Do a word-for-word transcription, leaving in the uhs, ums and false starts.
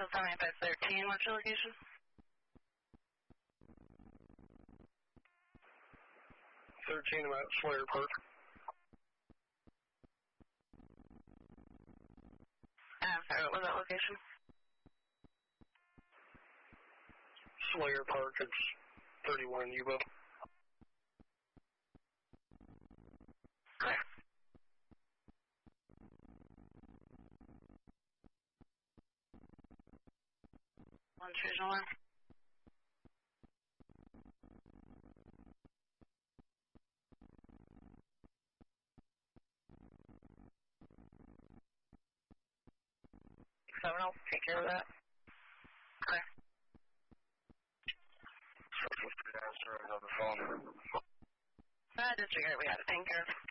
Central seventy-five thirteen, what's your location? thirteen, I'm at Slayer Park. I'm sorry, what was that location? Slayer Park, it's thirty-one Yuba. Clear. One Fusion one. Seven, I'll take care of that. Clear. On the phone. I just figured we had to take care of it.